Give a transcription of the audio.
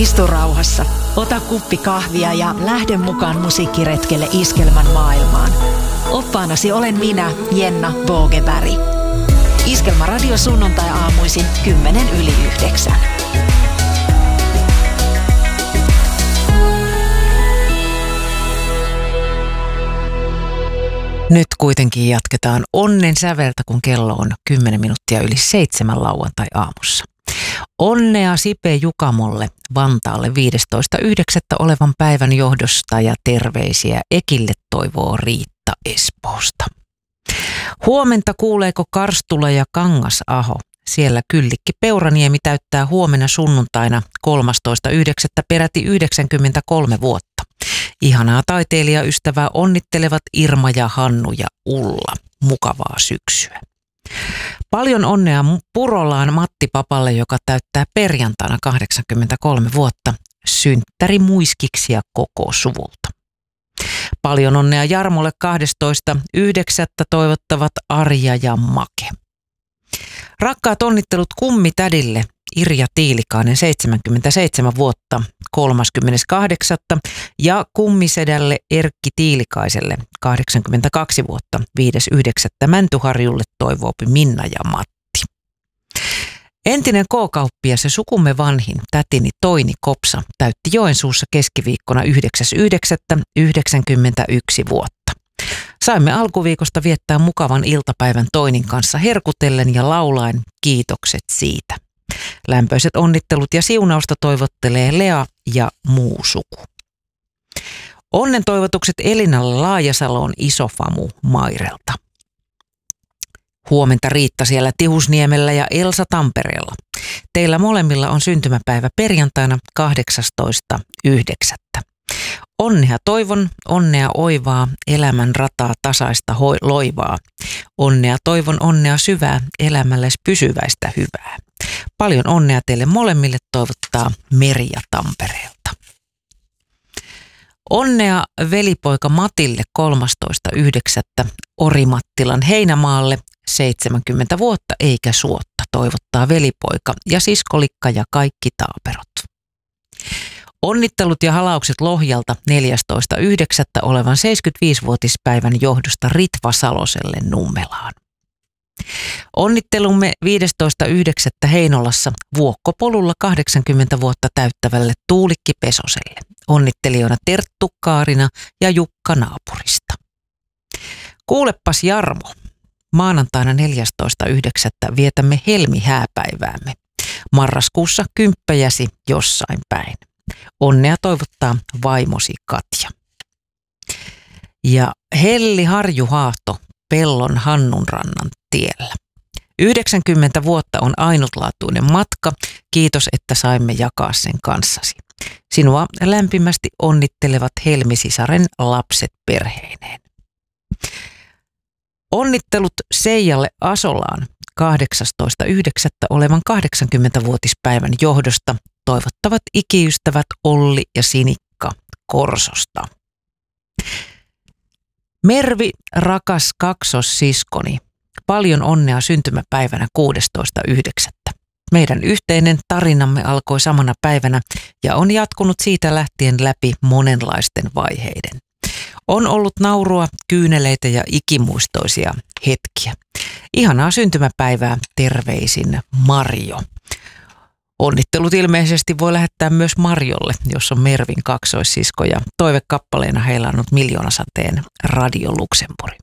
Istu rauhassa, ota kuppi kahvia ja lähde mukaan musiikkiretkelle Iskelmän maailmaan. Oppaanasi olen minä, Jenna Bogeberg. Iskelmä radio sunnuntai-aamuisin 8:10. Nyt kuitenkin jatketaan onnen säveltä, kun kello on 10 minuuttia yli 7 lauantai-aamussa. Onnea Sipe Jukamolle Vantaalle 15.9. olevan päivän johdosta ja terveisiä Ekille toivoo Riitta Espoosta. Huomenta kuuleeko Karstula ja Kangasaho? Siellä Kyllikki Peuraniemi täyttää huomenna sunnuntaina 13.9. peräti 93 vuotta. Ihanaa taiteilijaystävää onnittelevat Irma ja Hannu ja Ulla. Mukavaa syksyä. Paljon onnea Purolaan Matti Papalle, joka täyttää perjantaina 83 vuotta. Synttäri muiskiksi ja koko suvulta. Paljon onnea Jarmolle 12.9. toivottavat Arja ja Make. Rakkaat onnittelut kummitädille Irja Tiilikainen 77 vuotta 38. ja kummisedälle Erkki Tiilikaiselle 82 vuotta 5.9. Mäntyharjulle toivoopi Minna ja Matti. Entinen K-kauppias ja sukumme vanhin tätini Toini Kopsa täytti Joensuussa keskiviikkona 9.9. 91 vuotta. Saimme alkuviikosta viettää mukavan iltapäivän Toinin kanssa herkutellen ja laulaen kiitokset siitä. Lämpöiset onnittelut ja siunausta toivottelee Lea ja muu suku. Onnen toivotukset Elinalle Laajasaloon Isofamu Mairelta. Huomenta Riitta siellä Tihusniemellä ja Elsa Tampereella. Teillä molemmilla on syntymäpäivä perjantaina 18.9. Onnea toivon, onnea oivaa, elämän rataa tasaista loivaa. Onnea toivon, onnea syvää, elämälles pysyväistä hyvää. Paljon onnea teille molemmille toivottaa Merja Tampereelta. Onnea velipoika Matille 13.9. Orimattilan Heinämaalle 70 vuotta eikä suotta toivottaa velipoika ja siskolikka ja kaikki taaperot. Onnittelut ja halaukset Lohjalta 14.9. olevan 75-vuotispäivän johdosta Ritva Saloselle Nummelaan. Onnittelumme 15.9. Heinolassa Vuokkopolulla 80 vuotta täyttävälle Tuulikki Pesoselle. Onnittelijoina Terttu, Kaarina ja Jukka naapurista. Kuulepas Jarmo, maanantaina 14.9. vietämme helmihääpäiväämme. Marraskuussa kymppäjäsi jossain päin. Onnea toivottaa vaimosi Katja. Ja Helli Harjuhaahto Pellon Hannunrannan tiellä. 90 vuotta on ainutlaatuinen matka. Kiitos, että saimme jakaa sen kanssasi. Sinua lämpimästi onnittelevat Helmisisaren lapset perheineen. Onnittelut Seijalle Asolaan 18.9. olevan 80-vuotispäivän johdosta toivottavat ikiystävät Olli ja Sinikka Korsosta. Mervi, rakas kaksossiskoni, paljon onnea syntymäpäivänä 16.9. Meidän yhteinen tarinamme alkoi samana päivänä ja on jatkunut siitä lähtien läpi monenlaisten vaiheiden. On ollut naurua, kyyneleitä ja ikimuistoisia hetkiä. Ihanaa syntymäpäivää, terveisin Marjo. Onnittelut ilmeisesti voi lähettää myös Marjolle, jos on Mervin kaksoissisko, ja toivekappaleena heillä on ollut Miljoonasateen Radio Luxemburg.